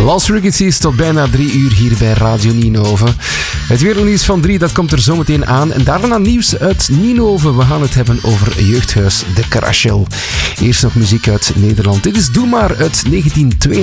Lost Frequencies tot bijna 3 uur hier bij Radio Ninove. Het wereldnieuws van 3, dat komt er zometeen aan. En daarna nieuws uit Ninove. We gaan het hebben over jeugdhuis De Karachel. Eerst nog muziek uit Nederland. Dit is Doe Maar uit 1992.